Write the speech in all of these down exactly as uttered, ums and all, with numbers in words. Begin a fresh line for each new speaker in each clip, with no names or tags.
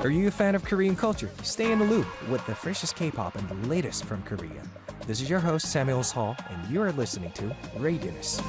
Are you a fan of Korean culture? Stay in the loop with the freshest K-pop and the latest from Korea. This is your host Samuel Hall, and you are listening to Radius.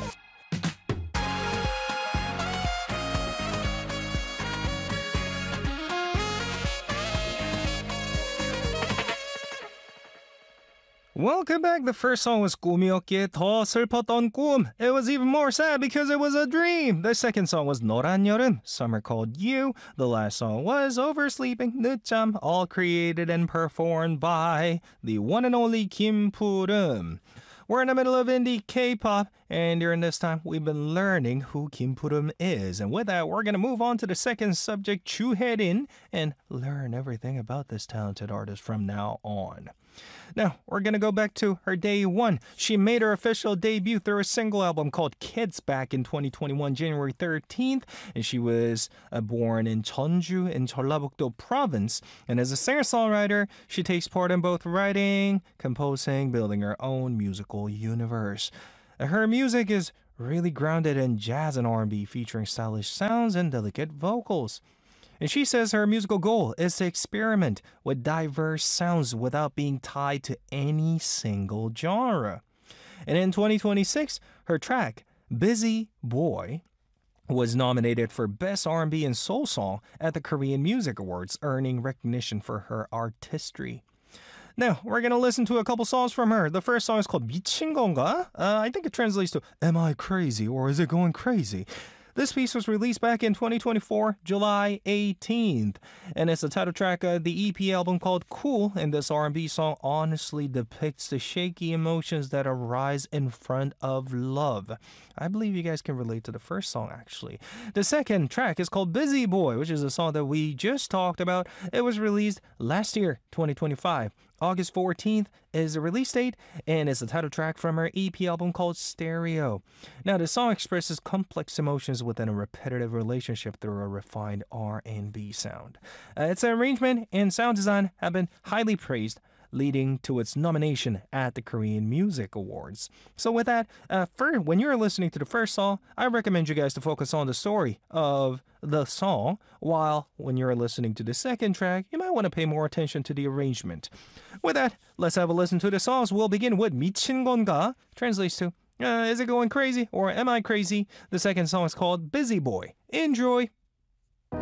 Welcome back. The first song was 꿈이었기에 더 슬펐던 꿈. It was even more sad because it was a dream. The second song was 노란 여름, Summer Called You. The last song was Oversleeping, 늦잠, all created and performed by the one and only Kim Purum. We're in the middle of indie K-pop, and during this time, we've been learning who Kim Purum is. And with that, we're going to move on to the second subject, Chu Hae-rin, and learn everything about this talented artist from now on. Now, we're going to go back to her day one. She made her official debut through a single album called Kids back in twenty twenty-one, January thirteenth. And she was uh, born in Jeonju in Jeollabuk-do province. And as a singer-songwriter, she takes part in both writing, composing, building her own musical universe. Her music is really grounded in jazz and R and B, featuring stylish sounds and delicate vocals. And she says her musical goal is to experiment with diverse sounds without being tied to any single genre. And in twenty twenty-six, her track, Busy Boy, was nominated for Best R and B and Soul Song at the Korean Music Awards, earning recognition for her artistry. Now, we're going to listen to a couple songs from her. The first song is called 미친 건가? Uh, I think it translates to, Am I crazy or is it going crazy? This piece was released back in twenty twenty-four, July eighteenth, and it's the title track of the E P album called Cool, and this R and B song honestly depicts the shaky emotions that arise in front of love. I believe you guys can relate to the first song, actually. The second track is called Busy Boy, which is a song that we just talked about. It was released last year, twenty twenty-five. August fourteenth is the release date, and it's the title track from her E P album called Stereo. Now, the song expresses complex emotions within a repetitive relationship through a refined R and B sound. Uh, its arrangement and sound design have been highly praised, leading to its nomination at the Korean Music Awards. So with that, uh, for, when you're listening to the first song, I recommend you guys to focus on the story of the song, while when you're listening to the second track, you might want to pay more attention to the arrangement. With that, let's have a listen to the songs. We'll begin with 미친 건가, translates to, uh, is it going crazy or am I crazy? The second song is called Busy Boy. Enjoy!